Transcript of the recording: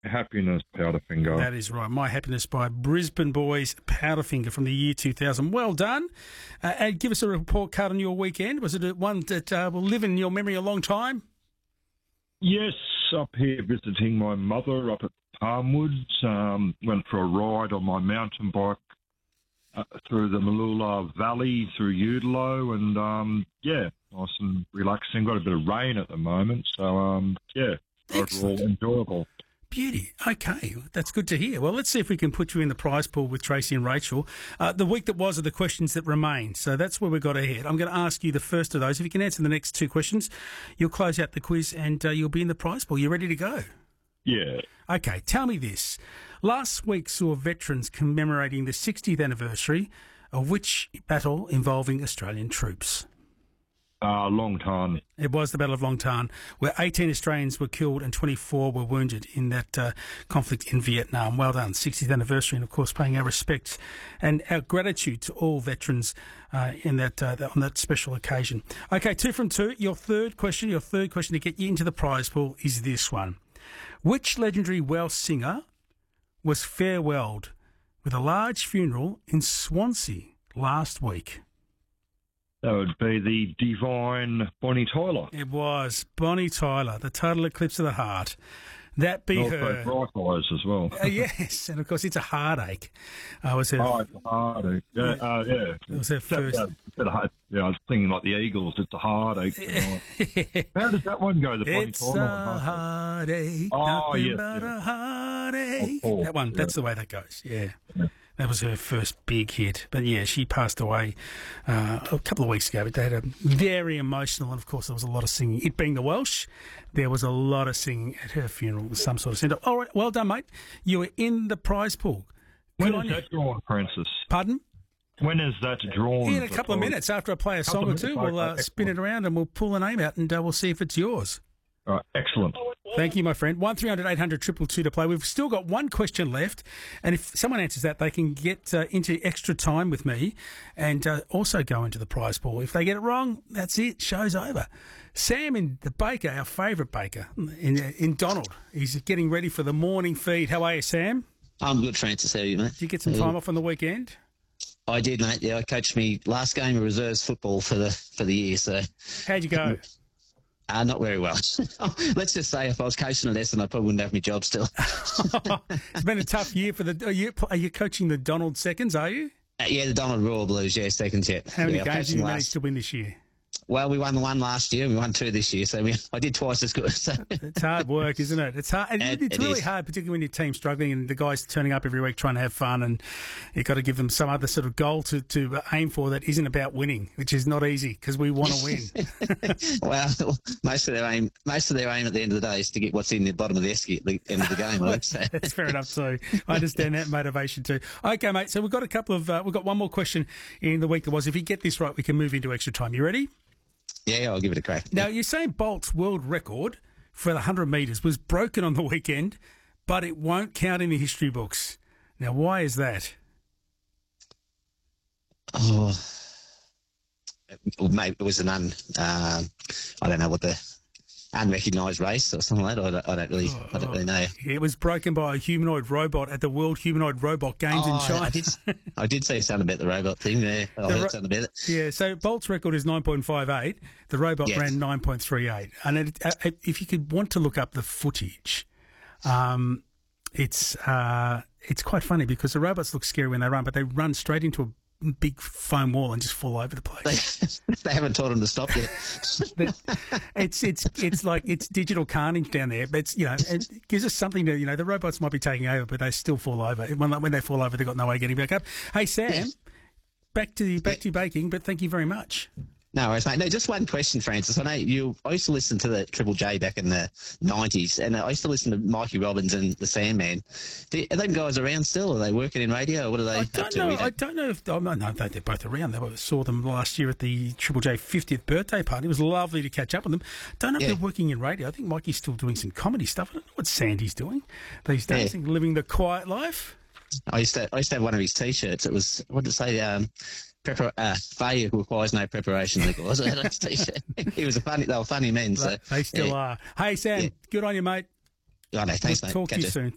Happiness, Powderfinger. That is right. My Happiness by Brisbane Boys, Powderfinger from the year 2000. Well done. And give us a report card on your weekend. Was it one that will live in your memory a long time? Yes, up here visiting my mother up at Palmwoods. Went for a ride on my mountain bike through the Malula Valley, through Udalo, and nice and relaxing. Got a bit of rain at the moment, so overall enjoyable. Beauty. Okay, that's good to hear. Well, let's see if we can put you in the prize pool with Tracy and Rachel. The week that was are the questions that remain, so that's where we've got ahead. I'm going to ask you the first of those. If you can answer the next two questions, you'll close out the quiz and you'll be in the prize pool. You ready to go? Yeah. Okay, tell me this. Last week saw veterans commemorating the 60th anniversary of which battle involving Australian troops? Long Tan. It was the Battle of Long Tan, where 18 Australians were killed and 24 were wounded in that conflict in Vietnam. Well done. 60th anniversary, and of course paying our respects and our gratitude to all veterans on that special occasion. Okay, 2 from 2. Your third question to get you into the prize pool is this one. Which legendary Welsh singer was farewelled with a large funeral in Swansea last week? That would be the divine Bonnie Tyler. It was Bonnie Tyler, the total eclipse of the heart. That be her. Bright eyes as well. Yes, and of course it's a heartache. It's a heartache. Yeah. It was her first. I was thinking like the Eagles. It's a heartache. How does that one go? The Bonnie Tyler. It's a heartache. Oh, nothing yes. but a heartache. Oh, that one. yeah. That's the way that goes. Yeah. That was her first big hit. But yeah, she passed away a couple of weeks ago. But they had a very emotional, and of course there was a lot of singing. It being the Welsh, there was a lot of singing at her funeral with some sort of send-off. All right, well done, mate. You were in the prize pool. When is that drawn, Francis? Pardon? When is that drawn? In a couple of minutes after I play a song or two, we'll spin it around and we'll pull a name out and we'll see if it's yours. All right, excellent. Thank you, my friend. 1300 800 222 to play. We've still got one question left, and if someone answers that, they can get into extra time with me and also go into the prize pool. If they get it wrong, that's it. Show's over. Sam in the baker, our favourite baker, in Donald. He's getting ready for the morning feed. How are you, Sam? I'm good, Francis. How are you, mate? Did you get some time off on the weekend? I did, mate. Yeah, I coached me last game of reserves football for the year. So how'd you go? Not very well. Let's just say if I was coaching at Essendon, I probably wouldn't have my job still. It's been a tough year for the. Are you coaching the Donald seconds? Are you? Yeah, the Donald Royal Blues. Yeah, seconds. Yeah. How many games did you manage to win this year? Well, we won the one last year and we won 2 this year, so I did twice as good. So. It's hard work, isn't it? It's hard. It's really hard, particularly when your team's struggling and the guys turning up every week trying to have fun, and you've got to give them some other sort of goal to aim for that isn't about winning, which is not easy because we want to win. Well, most of their aim at the end of the day is to get what's in the bottom of the esky at the end of the game. I think so. That's fair enough too. I understand that motivation too. Okay, mate. So we've got we've got one more question in the week that was. If you get this right, we can move into extra time. You ready? Yeah, I'll give it a crack. Now, Usain Bolt's world record for the 100 metres was broken on the weekend, but it won't count in the history books. Now, why is that? Oh, maybe it was an I don't know what the unrecognised race or something like that. I don't really know. It was broken by a humanoid robot at the World Humanoid Robot Games in China. I did say something about the robot thing there. I heard something about it. Yeah, so Bolt's record is 9.58. The robot ran 9.38. And if you could want to look up the footage, it's quite funny because the robots look scary when they run, but they run straight into a big foam wall and just fall over the place. They haven't taught them to stop yet. It's like it's digital carnage down there. But it's, it gives us something to, the robots might be taking over, but they still fall over. When they fall over, they've got no way of getting back up. Hey, Sam, back to baking, but thank you very much. No worries, mate. No, just one question, Francis. I know I used to listen to the Triple J back in the 90s, and I used to listen to Mikey Robbins and the Sandman. Are them guys around still? Are they working in radio, or what are they up to? I don't know if... no, they're both around. I saw them last year at the Triple J 50th birthday party. It was lovely to catch up with them. Don't know if they're working in radio. I think Mikey's still doing some comedy stuff. I don't know what Sandy's doing these days. Living the quiet life. I used to have one of his T-shirts. It was, what did it say? Failure requires no preparation. It was a T-shirt. They were funny men. So they still are. Hey, Sam, good on you, mate. I know. Thanks, mate. Talk to you soon.